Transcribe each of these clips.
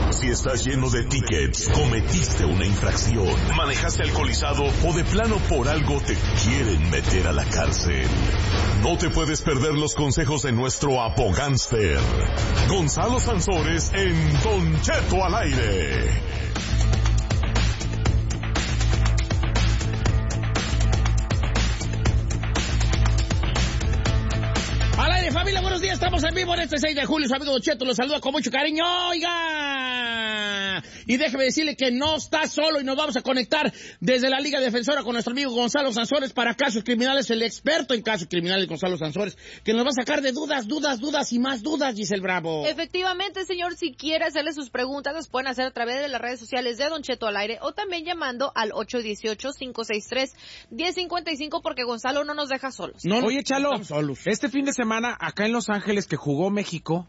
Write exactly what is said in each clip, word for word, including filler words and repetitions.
Si estás lleno de tickets, cometiste una infracción, manejaste alcoholizado o de plano por algo te quieren meter a la cárcel. No te puedes perder los consejos de nuestro abogánster, Gonzalo Sansores, en Don Cheto al aire. Al aire, familia, buenos días, estamos en vivo en este seis de julio, su amigo Don Cheto los saluda con mucho cariño, oiga, y déjeme decirle que no está solo y nos vamos a conectar desde la Liga Defensora con nuestro amigo Gonzalo Sansores para casos criminales, el experto en casos criminales Gonzalo Sansores, que nos va a sacar de dudas, dudas, dudas y más dudas, Giselle Bravo. Efectivamente, señor, si quiere hacerle sus preguntas, las pueden hacer a través de las redes sociales de Don Cheto al aire o también llamando al ocho uno ocho, cinco seis tres, uno cero cinco cinco porque Gonzalo no nos deja solos. No, Oye, Chalo, no solos. Este fin de semana acá en Los Ángeles que jugó México,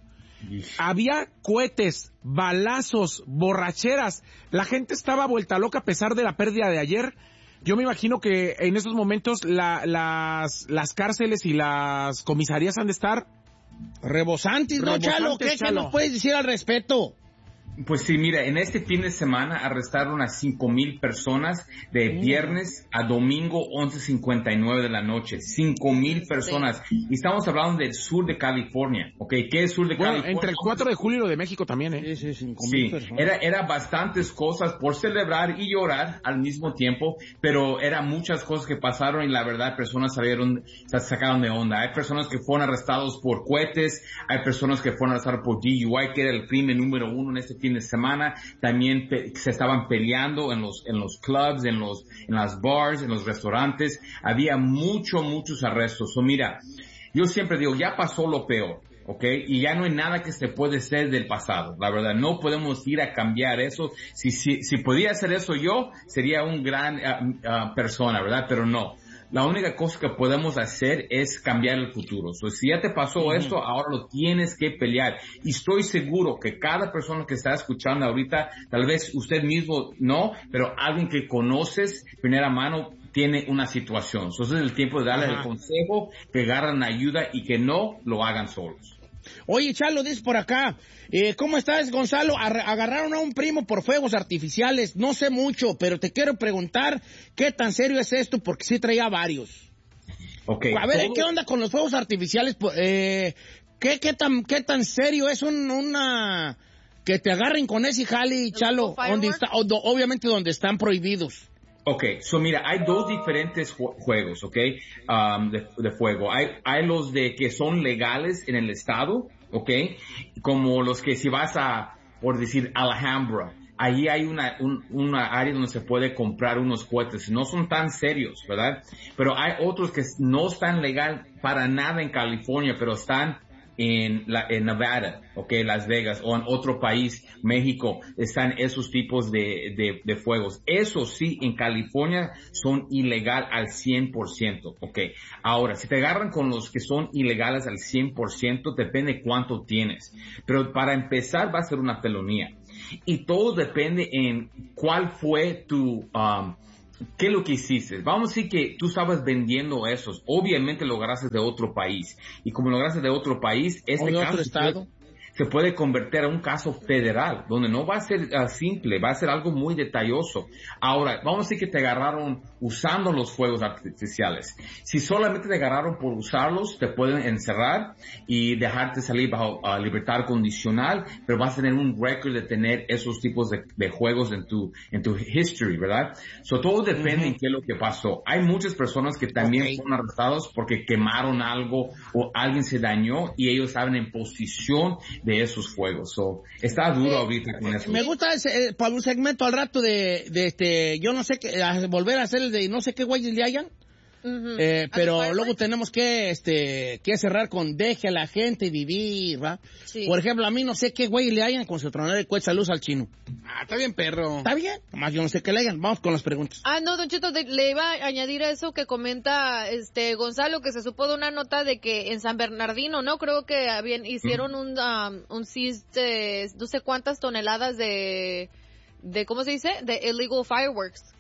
había cohetes, balazos, borracheras. La gente estaba vuelta loca a pesar de la pérdida de ayer. Yo me imagino que en esos momentos la, las, las cárceles y las comisarías han de estar rebosantes, ¿no, Chalo? ¿Qué, ¿Qué nos puedes decir al respecto? Pues sí, mira, en este fin de semana arrestaron a cinco mil personas de viernes a domingo once cincuenta y nueve de la noche. cinco mil personas. Y estamos hablando del sur de California, ¿ok? ¿Qué es sur de bueno, California? Entre el cuatro de julio y lo de México también, ¿eh? Sí, sí, cinco mil Sí, personas. era, era bastantes cosas por celebrar y llorar al mismo tiempo, pero eran muchas cosas que pasaron y la verdad personas salieron, se sacaron de onda. Hay personas que fueron arrestados por cohetes, hay personas que fueron arrestados por D U I, que era el crimen número uno en este fin de semana. También pe- se estaban peleando en los en los clubs, en los en las bars, en los restaurantes. Había mucho muchos arrestos. So, mira, yo siempre digo, ya pasó lo peor, ¿ok? Y ya no hay nada que se puede hacer del pasado. La verdad, no podemos ir a cambiar eso. Si si si podía hacer eso yo, sería un gran uh, uh, persona, ¿verdad? Pero no. La única cosa que podemos hacer es cambiar el futuro. So, si ya te pasó uh-huh. esto, ahora lo tienes que pelear. Y estoy seguro que cada persona que está escuchando ahorita, tal vez usted mismo no, pero alguien que conoces, primera mano, tiene una situación. Entonces es el tiempo de darle uh-huh. el consejo, que agarren ayuda y que no lo hagan solos. Oye, Chalo, dice por acá, eh, ¿cómo estás, Gonzalo? Ar- agarraron a un primo por fuegos artificiales, no sé mucho, pero te quiero preguntar qué tan serio es esto, porque sí traía varios. Okay. A ver, todo... ¿qué onda con los fuegos artificiales? Eh, ¿qué, qué, tan, ¿Qué tan serio es un, una... que te agarren con ese jale, Chalo, donde está, o, do, obviamente donde están prohibidos? Ok, so mira, hay dos diferentes ju- juegos, ok, um, de, de fuego. Hay, hay los de que son legales en el estado, ok, como los que si vas a, por decir, Alhambra, ahí hay una, un, una área donde se puede comprar unos cohetes. No son tan serios, ¿verdad? Pero hay otros que no están legal para nada en California, pero están en, la, en Nevada, okay, Las Vegas, o en otro país, México, están esos tipos de, de, de fuegos. Eso sí, en California son ilegal al cien por ciento, okay. Ahora, si te agarran con los que son ilegales al cien por ciento, depende cuánto tienes. Pero para empezar va a ser una felonía. Y todo depende en cuál fue tu, um, ¿qué es lo que hiciste? Vamos a decir que tú estabas vendiendo esos. Obviamente lo agarraste de otro país. Y como lo agarraste de otro país, este ¿O de caso otro estado? se puede convertir en un caso federal, donde no va a ser uh, simple, va a ser algo muy detalloso. Ahora, vamos a decir que te agarraron usando los fuegos artificiales. Si solamente te agarraron por usarlos, te pueden encerrar y dejarte salir bajo uh, libertad condicional, pero vas a tener un récord de tener esos tipos de, de juegos en tu, en tu history, ¿verdad? So, todo depende en uh-huh. qué es lo que pasó. Hay muchas personas que también okay. fueron arrestados porque quemaron algo o alguien se dañó y ellos estaban en posición de esos fuegos. So, está duro ahorita con eso. Me gusta ese, eh, para un segmento al rato de, de este, yo no sé qué, a volver a hacer el de no sé qué güeyes le hayan. Uh-huh. Eh, pero luego tenemos que, este, que cerrar con deje a la gente vivir, ¿va? Sí. Por ejemplo, a mí no sé qué güey le hayan con su tronera de cuesta luz al chino. Ah, está bien, perro. Está bien, nomás yo no sé qué le hayan. Vamos con las preguntas. Ah, no, Don Cheto, de, le iba a añadir a eso que comenta, este, Gonzalo, que se supo de una nota de que en San Bernardino, ¿no? Creo que habían, hicieron uh-huh. un, um, un seize de no sé cuántas toneladas de, de, ¿cómo se dice? De illegal fireworks.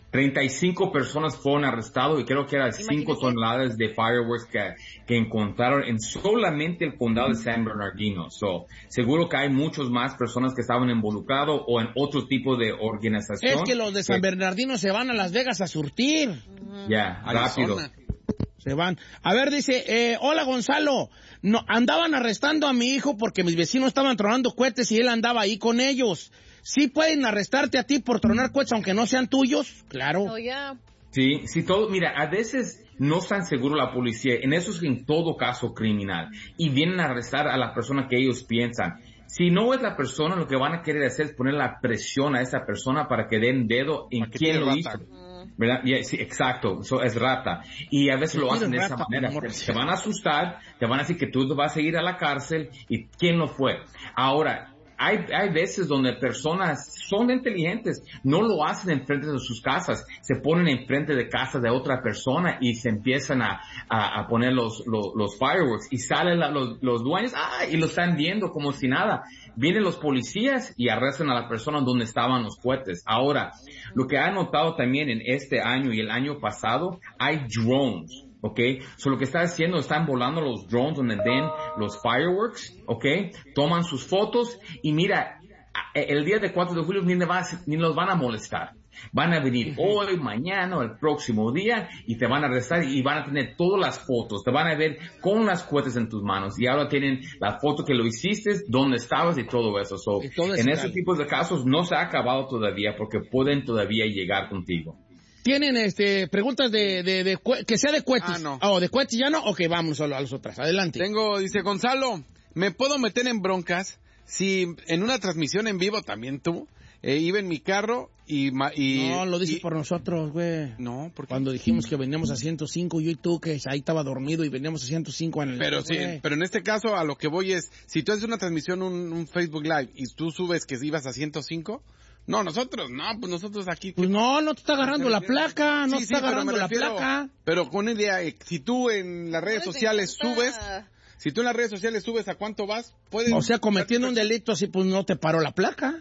treinta y cinco personas fueron arrestadas y creo que eran cinco toneladas de fireworks que, que encontraron en solamente el condado de San Bernardino. So, seguro que hay muchos más personas que estaban involucrados o en otro tipo de organización. Es que los de San Bernardino se van a Las Vegas a surtir. Ya, yeah, rápido. Se van. A ver, dice, eh, hola Gonzalo, no, andaban arrestando a mi hijo porque mis vecinos estaban tronando cohetes y él andaba ahí con ellos. ¿Sí pueden arrestarte a ti por tronar cohetes aunque no sean tuyos? Claro. Oh, yeah. Sí, sí, todo, mira, a veces no están seguros la policía, en eso es en todo caso criminal, y vienen a arrestar a la persona que ellos piensan. Si no es la persona, lo que van a querer hacer es poner la presión a esa persona para que den dedo en quién lo hizo. ¿Verdad? Yeah, sí, exacto, eso es rata. Y a veces lo hacen de esa manera. Te, te van a asustar, te van a decir que tú vas a ir a la cárcel y quién lo fue. Ahora, hay, hay veces donde personas son inteligentes, no lo hacen enfrente de sus casas, se ponen enfrente de casas de otra persona y se empiezan a, a, a poner los, los, los fireworks y salen la, los, los dueños, ah, y lo están viendo como si nada. Vienen los policías y arrestan a la persona donde estaban los cohetes. Ahora, lo que he notado también en este año y el año pasado, hay drones. ¿Ok? So, lo que está haciendo, están volando los drones donde den los fireworks, ¿ok? Toman sus fotos y mira, el día de cuatro de julio ni, va, ni los van a molestar. Van a venir hoy, mañana o el próximo día y te van a arrestar y van a tener todas las fotos. Te van a ver con las cohetes en tus manos y ahora tienen la foto que lo hiciste, dónde estabas y todo eso. So, todo en esos tipos de casos no se ha acabado todavía porque pueden todavía llegar contigo. ¿Tienen este preguntas de, de, de, de que sea de cohetes? Ah, no. Oh, ¿de cohetes ya no? Ok, vamos a las otras. Adelante. Tengo, dice Gonzalo, ¿me puedo meter en broncas si en una transmisión en vivo también tú eh, iba en mi carro y... y no, lo dices y, por nosotros, güey. No, porque... Cuando dijimos que veníamos a ciento cinco, yo y tú, que ahí estaba dormido y veníamos a ciento cinco en el... Pero sí, güey. Pero en este caso a lo que voy es, si tú haces una transmisión, un, un Facebook Live y tú subes que ibas a ciento cinco... No, nosotros, no, pues nosotros aquí... Pues no, no te está agarrando la placa, no sí, te está sí, agarrando refiero, la placa. Pero con una idea, si tú en las redes sociales subes, si tú en las redes sociales subes a cuánto vas, puedes... O sea, cometiendo un delito así, pues no te paró la placa.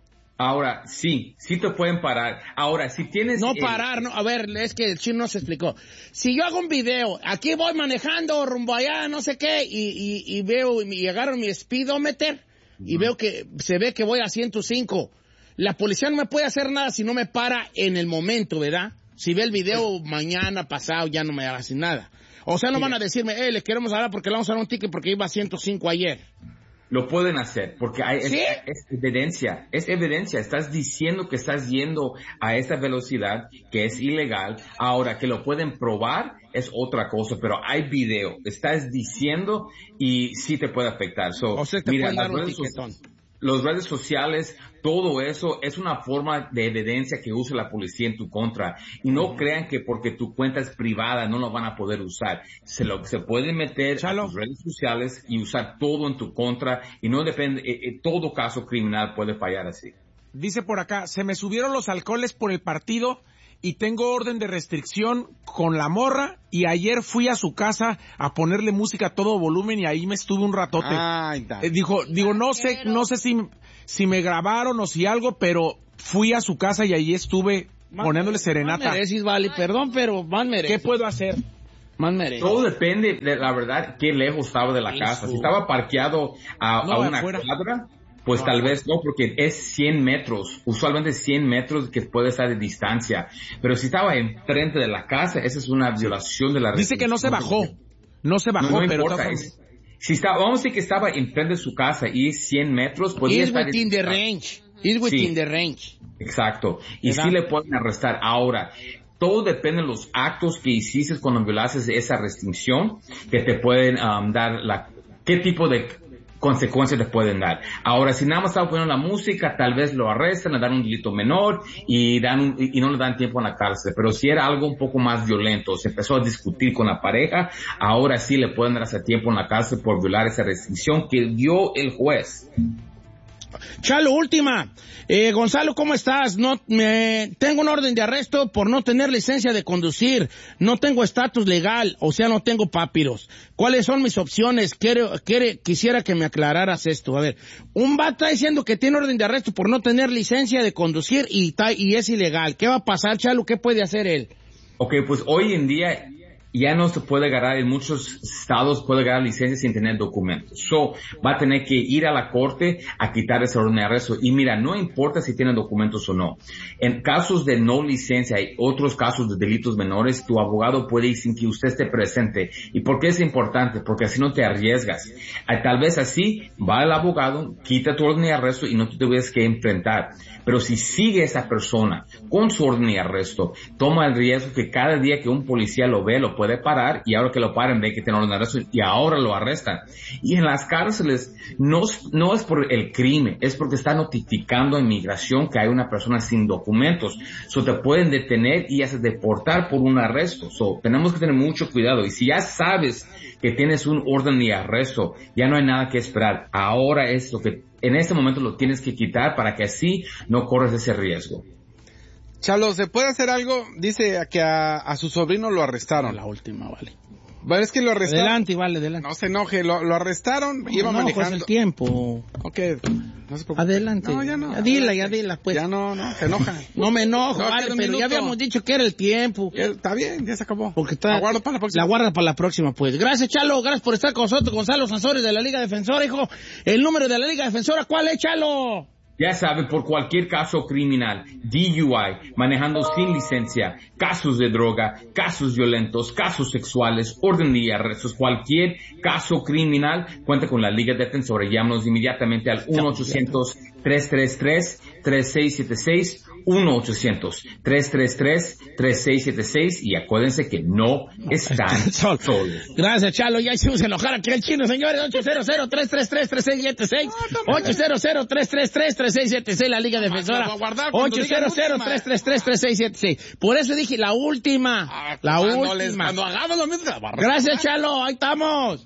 Ahora, sí, sí te pueden parar. Ahora, si tienes... No el... parar, no, a ver, es que el chino no se explicó. Si yo hago un video, aquí voy manejando rumbo allá, no sé qué, y, y, y veo, y agarro mi speedometer, uh-huh. y veo que se ve que voy a ciento cinco. La policía no me puede hacer nada si no me para en el momento, ¿verdad? Si ve el video mañana, pasado, ya no me hace nada. O sea, no van a decirme, eh, le queremos dar porque le vamos a dar un ticket porque iba a ciento cinco ayer. Lo pueden hacer, porque hay, ¿Sí? es, es evidencia, es evidencia. Estás diciendo que estás yendo a esa velocidad que es ilegal. Ahora, que lo pueden probar es otra cosa, pero hay video. Estás diciendo y sí te puede afectar. So, o sea, te mira, pueden dar un tiquetón. Las redes sociales, todo eso es una forma de evidencia que usa la policía en tu contra. Y no uh-huh. crean que porque tu cuenta es privada no lo van a poder usar. Se lo se pueden meter Chalo. a tus redes sociales y usar todo en tu contra. Y no depende, eh, eh, todo caso criminal puede fallar así. Dice por acá, se me subieron los alcoholes por el partido y tengo orden de restricción con la morra y ayer fui a su casa a ponerle música a todo volumen y ahí me estuve un ratote. Ay, eh, dijo, digo, no sé, no sé si, si me grabaron o si algo, pero fui a su casa y ahí estuve más poniéndole serenata. Más mereces, vale, perdón, pero más mereces. ¿Qué puedo hacer? Más mereces. Todo depende de la verdad qué lejos estaba de la Eso. casa. Si estaba parqueado a, no, a una afuera. cuadra, pues no, tal vez no, porque es cien metros, usualmente cien metros que puede estar de distancia. Pero si estaba enfrente de la casa, esa es una violación de la Dice que no se bajó, no se bajó, no, no pero... Importa, es, si está, vamos a decir que estaba enfrente de su casa y es cien metros, podría It's estar... within the range, it's within sí, the range. Exacto, y sí le pueden arrestar. Ahora, todo depende de los actos que hiciste cuando violaste esa restricción, que te pueden um, dar la... ¿Qué tipo de consecuencias te pueden dar? Ahora, si nada más estaba poniendo la música, tal vez lo arrestan, le dan un delito menor y dan un, y no le dan tiempo en la cárcel. Pero si era algo un poco más violento, se empezó a discutir con la pareja, ahora sí le pueden dar ese tiempo en la cárcel por violar esa restricción que dio el juez. Chalo, última. Eh, Gonzalo, ¿cómo estás? No, me, tengo un orden de arresto por no tener licencia de conducir. No tengo estatus legal, o sea, no tengo papiros. ¿Cuáles son mis opciones? Quiero, quiere, quisiera que me aclararas esto. A ver, un vato está diciendo que tiene orden de arresto por no tener licencia de conducir y, y es ilegal. ¿Qué va a pasar, Chalo? ¿Qué puede hacer él? Ok, pues hoy en día ya no se puede agarrar, en muchos estados puede agarrar licencia sin tener documentos. So, va a tener que ir a la corte a quitar ese orden de arresto. Y mira, no importa si tienen documentos o no. En casos de no licencia y otros casos de delitos menores, tu abogado puede ir sin que usted esté presente. ¿Y por qué es importante? Porque así no te arriesgas. Tal vez así va el abogado, quita tu orden de arresto y no te tuvieras que enfrentar. Pero si sigue esa persona con su orden de arresto, toma el riesgo que cada día que un policía lo ve, lo puede parar, y ahora que lo paren ve que tiene orden de arresto y ahora lo arrestan. Y en las cárceles no, no es por el crimen, es porque está notificando a inmigración que hay una persona sin documentos. So te pueden detener y hacer deportar por un arresto. So tenemos que tener mucho cuidado. Y si ya sabes que tienes un orden de arresto, ya no hay nada que esperar. Ahora es lo que en este momento lo tienes que quitar para que así no corres ese riesgo. Chalo, ¿se puede hacer algo? Dice que a, a su sobrino lo arrestaron. La última, vale. Bueno, es que lo arrestaron. Adelante, vale, adelante. No se enoje, lo, lo arrestaron, no, iba no, manejando. Pues el tiempo. Ok, no se preocupe. Adelante. No, ya no. Ya dila, ya dila, pues. Ya no, no, se enoja. No me enojo, No, vale, pero minuto. ya habíamos dicho que era el tiempo. Ya, está bien, ya se acabó. Porque está, la guardo para la próxima. La guarda para la próxima, pues. Gracias, Chalo, gracias por estar con nosotros, Gonzalo Sansores de la Liga Defensora, hijo. El número de la Liga Defensora, ¿cuál es, Chalo? Ya sabe, por cualquier caso criminal, D U I, manejando sin licencia, casos de droga, casos violentos, casos sexuales, orden de arrestos, cualquier caso criminal, cuenta con la Liga Defensora. Llámanos inmediatamente al uno ochocientos, tres tres tres, tres seis siete seis, uno ochocientos, tres tres tres, tres seis siete seis, y acuérdense que no están solos. Gracias, Chalo. Ya hicimos enojar aquí al chino, señores. ocho cero cero, tres tres tres, tres seis siete seis, ocho cero cero, tres tres tres, tres seis siete seis, la Liga Defensora. ocho cero cero, tres tres tres, tres seis siete seis. Por eso dije la última. Ah, la cuando última. Les, cuando hagamos lo mismo, gracias, Chalo. Ahí estamos.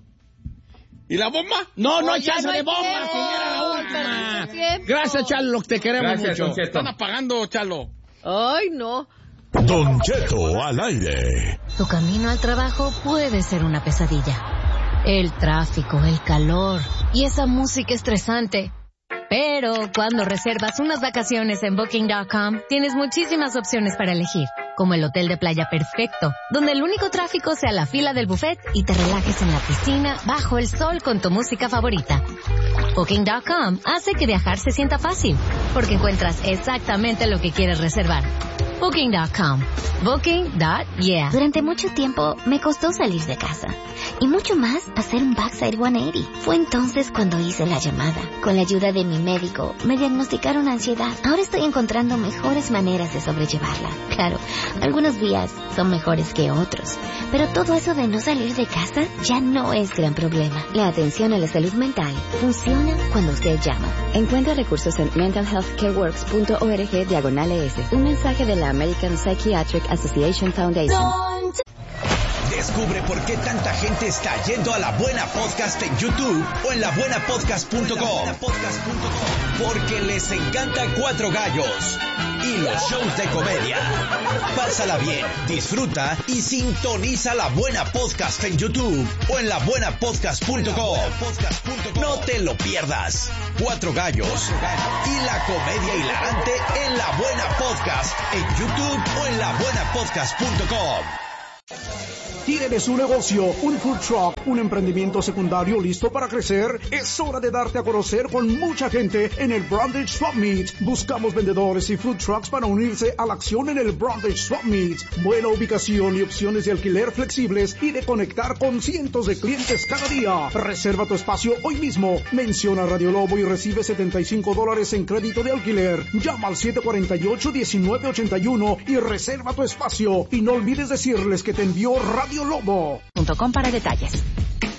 ¿Y la bomba? No, no oh, hay chance no de bomba, tiempo. que ya era la Oh, última. Gracias, Chalo, te queremos Gracias, mucho. Don Cheto. Están apagando, Chalo. Ay, no. Don Cheto al aire. Tu camino al trabajo puede ser una pesadilla. El tráfico, el calor y esa música estresante. Pero cuando reservas unas vacaciones en Booking punto com, tienes muchísimas opciones para elegir, como el hotel de playa perfecto, donde el único tráfico sea la fila del buffet y te relajes en la piscina, bajo el sol con tu música favorita. Booking punto com hace que viajar se sienta fácil, porque encuentras exactamente lo que quieres reservar. Booking punto com. Booking punto yeah. Durante mucho tiempo me costó salir de casa. Y mucho más hacer un backside ciento ochenta. Fue entonces cuando hice la llamada. Con la ayuda de mi médico, me diagnosticaron ansiedad. Ahora estoy encontrando mejores maneras de sobrellevarla. Claro, algunos días son mejores que otros. Pero todo eso de no salir de casa ya no es gran problema. La atención a la salud mental funciona cuando usted llama. Encuentra recursos en mental health care works punto org diagonal es. Un mensaje de la American Psychiatric Association Foundation. Descubre por qué tanta gente está yendo a La Buena Podcast en YouTube o en la buena podcast punto com. Porque les encanta Cuatro Gallos y los shows de comedia. Pásala bien, disfruta y sintoniza La Buena Podcast en YouTube o en la buena podcast punto com. No te lo pierdas. Cuatro Gallos y la comedia hilarante en La Buena Podcast en YouTube o en la buena podcast punto com. ¿Tienes su negocio, un food truck, un emprendimiento secundario listo para crecer? Es hora de darte a conocer con mucha gente en el Brandage Swap Meet. Buscamos vendedores y food trucks para unirse a la acción en el Brandage Swap Meet. Buena ubicación y opciones de alquiler flexibles y de conectar con cientos de clientes cada día. Reserva tu espacio hoy mismo. Menciona Radio Lobo y recibe setenta y cinco dólares en crédito de alquiler. Llama al siete cuatro ocho, uno nueve ocho uno y reserva tu espacio. Y no olvides decirles que te envió Radio Lobo. Punto com para detalles.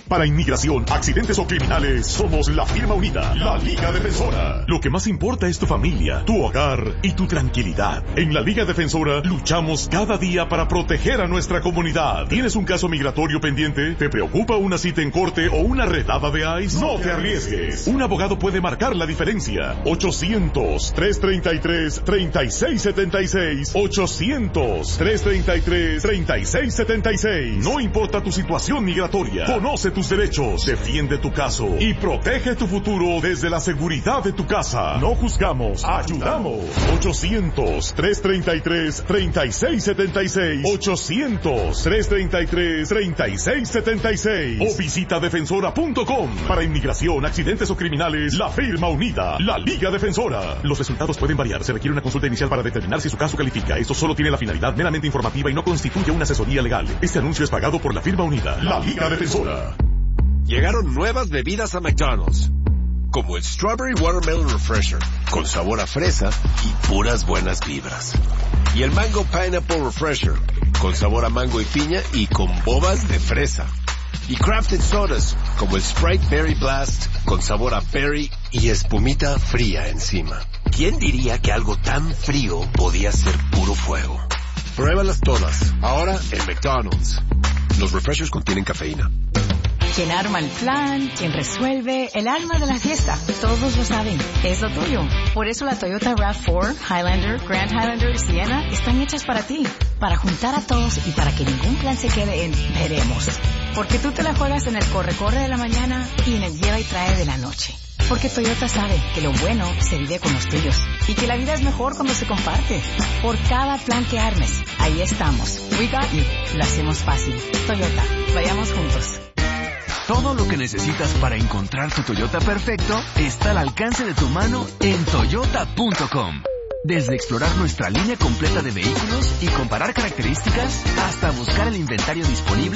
Para inmigración, accidentes o criminales, somos la firma unida, la Liga Defensora. Lo que más importa es tu familia, tu hogar y tu tranquilidad. En la Liga Defensora luchamos cada día para proteger a nuestra comunidad. ¿Tienes un caso migratorio pendiente? ¿Te preocupa una cita en corte o una redada de ICE? No te arriesgues. Un abogado puede marcar la diferencia. ochocientos, trescientos treinta y tres, treinta y seis setenta y seis. ochocientos, trescientos treinta y tres, treinta y seis setenta y seis. No importa tu situación migratoria. Conoce tus derechos, defiende tu caso y protege tu futuro desde la seguridad de tu casa. No juzgamos, ayudamos. ochocientos, trescientos treinta y tres, treinta y seis setenta y seis. ochocientos, trescientos treinta y tres, treinta y seis setenta y seis. O visita defensora punto com. Para inmigración, accidentes o criminales, la firma unida, la Liga Defensora. Los resultados pueden variar. Se requiere una consulta inicial para determinar si su caso califica. Esto solo tiene la finalidad meramente informativa y no constituye una asesoría legal. Este anuncio es pagado por la firma unida, la Liga Defensora. Llegaron nuevas bebidas a McDonald's, como el Strawberry Watermelon Refresher, con sabor a fresa y puras buenas vibras. Y el Mango Pineapple Refresher, con sabor a mango y piña y con bobas de fresa. Y Crafted Sodas, como el Sprite Berry Blast, con sabor a berry y espumita fría encima. ¿Quién diría que algo tan frío podía ser puro fuego? Pruébalas todas, ahora en McDonald's. Los refreshers contienen cafeína. Quien arma el plan, quien resuelve, el alma de la fiesta. Todos lo saben, es lo tuyo. Por eso la Toyota RAV cuatro, Highlander, Grand Highlander y Sienna están hechas para ti. Para juntar a todos y para que ningún plan se quede en veremos. Porque tú te la juegas en el corre-corre de la mañana y en el lleva y trae de la noche. Porque Toyota sabe que lo bueno se vive con los tuyos y que la vida es mejor cuando se comparte. Por cada plan que armes, ahí estamos. We got you. Lo hacemos fácil. Toyota, vayamos juntos. Todo lo que necesitas para encontrar tu Toyota perfecto está al alcance de tu mano en toyota punto com. Desde explorar nuestra línea completa de vehículos y comparar características hasta buscar el inventario disponible